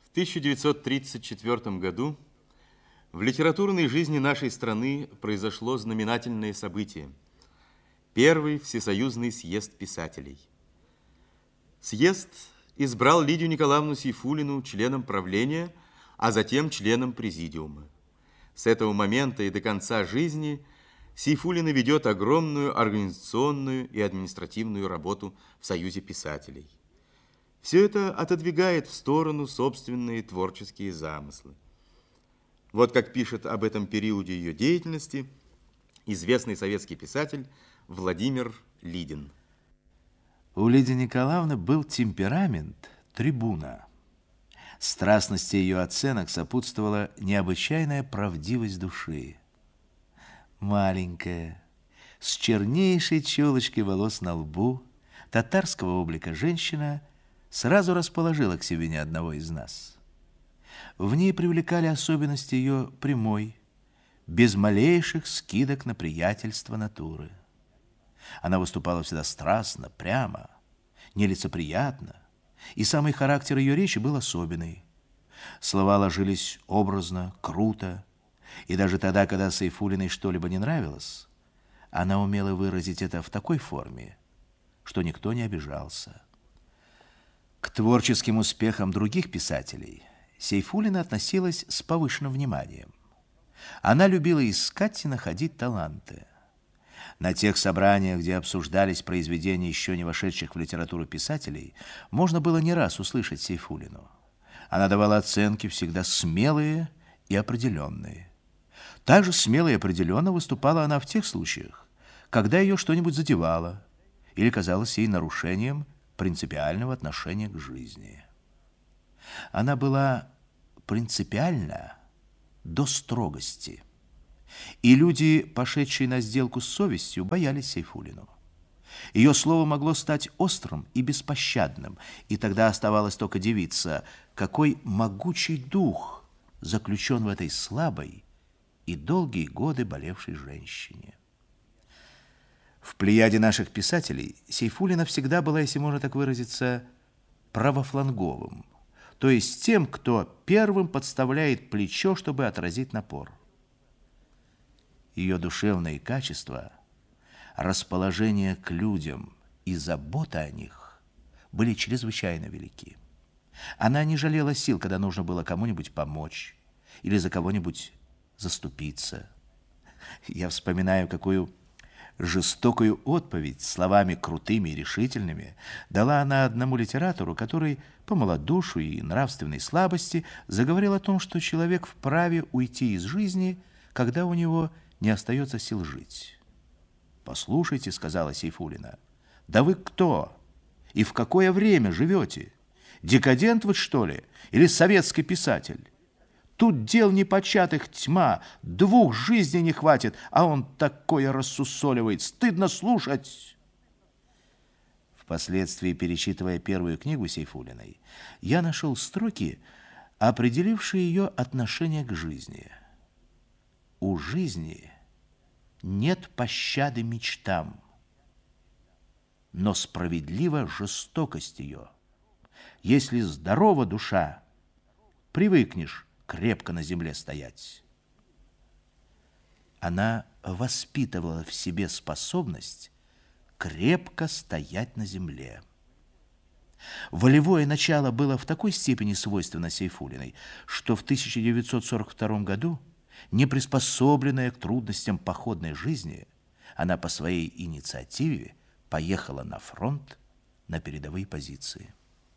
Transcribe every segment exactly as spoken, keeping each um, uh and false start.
В тысяча девятьсот тридцать четвёртом году в литературной жизни нашей страны произошло знаменательное событие. Первый Всесоюзный съезд писателей. Съезд избрал Лидию Николаевну Сейфуллину членом правления, а затем членом президиума. С этого момента и до конца жизни Сейфуллина ведет огромную организационную и административную работу в Союзе писателей. Все это отодвигает в сторону собственные творческие замыслы. Вот как пишет об этом периоде ее деятельности известный советский писатель Владимир Лидин. У Лидии Николаевны был темперамент трибуна. Страстности ее оценок сопутствовала необычайная правдивость души. Маленькая, с чернейшей челочкой волос на лбу, татарского облика женщина сразу расположила к себе ни одного из нас. В ней привлекали особенности ее прямой, без малейших скидок на приятельство натуры. Она выступала всегда страстно, прямо, нелицеприятно, и самый характер ее речи был особенный. Слова ложились образно, круто, и даже тогда, когда Сейфуллиной что-либо не нравилось, она умела выразить это в такой форме, что никто не обижался. К творческим успехам других писателей Сейфуллина относилась с повышенным вниманием. Она любила искать и находить таланты. На тех собраниях, где обсуждались произведения еще не вошедших в литературу писателей, можно было не раз услышать Сейфуллину. Она давала оценки всегда смелые и определенные. Также смело и определенно выступала она в тех случаях, когда ее что-нибудь задевало или казалось ей нарушением принципиального отношения к жизни. Она была принципиальна до строгости. И люди, пошедшие на сделку с совестью, боялись Сейфуллину. Ее слово могло стать острым и беспощадным, и тогда оставалось только дивиться, какой могучий дух заключен в этой слабой и долгие годы болевшей женщине. В плеяде наших писателей Сейфуллина всегда была, если можно так выразиться, правофланговым, то есть тем, кто первым подставляет плечо, чтобы отразить напор. Ее душевные качества, расположение к людям и забота о них были чрезвычайно велики. Она не жалела сил, когда нужно было кому-нибудь помочь или за кого-нибудь заступиться. Я вспоминаю, какую жестокую отповедь словами крутыми и решительными дала она одному литератору, который по малодушию и нравственной слабости заговорил о том, что человек вправе уйти из жизни, когда у него не остается сил жить. «Послушайте, — сказала Сейфуллина, — да вы кто? И в какое время живете? Декадент вы, что ли? Или советский писатель? Тут дел непочатых тьма, двух жизней не хватит, а он такое рассусоливает. Стыдно слушать!» Впоследствии, перечитывая первую книгу Сейфуллиной, я нашел строки, определившие ее отношение к жизни. «У жизни нет пощады мечтам, но справедлива жестокость ее. Если здорова душа, привыкнешь крепко на земле стоять». Она воспитывала в себе способность крепко стоять на земле. Волевое начало было в такой степени свойственно Сейфуллиной, что в тысяча девятьсот сорок втором году, не приспособленная к трудностям походной жизни, она по своей инициативе поехала на фронт на передовые позиции.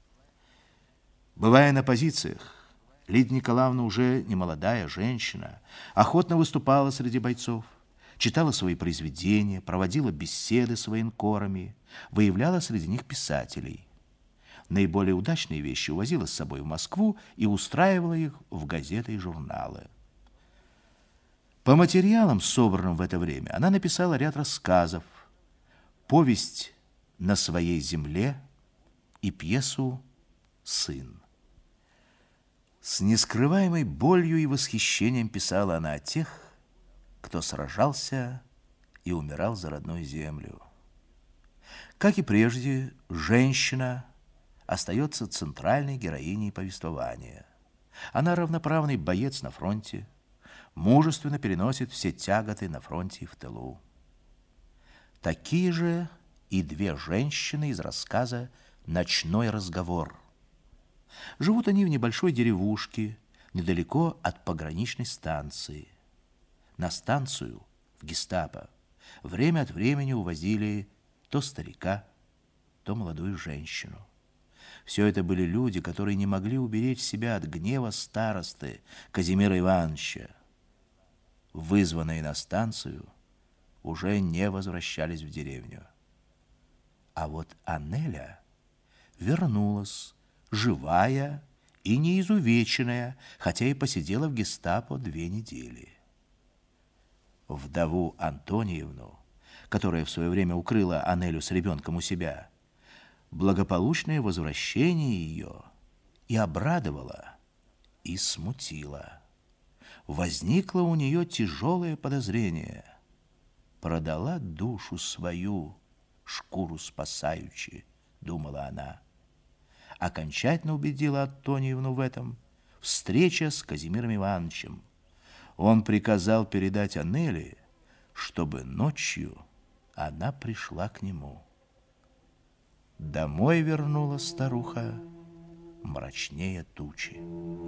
Бывая на позициях, Лидия Николаевна, уже немолодая женщина, охотно выступала среди бойцов, читала свои произведения, проводила беседы с военкорами, выявляла среди них писателей. Наиболее удачные вещи увозила с собой в Москву и устраивала их в газеты и журналы. По материалам, собранным в это время, она написала ряд рассказов, повесть «На своей земле» и пьесу «Сын». С нескрываемой болью и восхищением писала она о тех, кто сражался и умирал за родную землю. Как и прежде, женщина остается центральной героиней повествования. Она равноправный боец на фронте, мужественно переносит все тяготы на фронте и в тылу. Такие же и две женщины из рассказа «Ночной разговор». Живут они в небольшой деревушке, недалеко от пограничной станции. На станцию, в гестапо, время от времени увозили то старика, то молодую женщину. Все это были люди, которые не могли уберечь себя от гнева старосты Казимира Ивановича. Вызванные на станцию, уже не возвращались в деревню. А вот Анеля вернулась, живая и неизувеченная, хотя и посидела в гестапо две недели. Вдову Антониевну, которая в свое время укрыла Анелю с ребенком у себя, благополучное возвращение ее и обрадовало, и смутило. Возникло у нее тяжелое подозрение. «Продала душу свою, шкуру спасаючи», — думала она. Окончательно убедила Антониевну в этом встреча с Казимиром Ивановичем. Он приказал передать Анеле, чтобы ночью она пришла к нему. Домой вернулась старуха мрачнее тучи.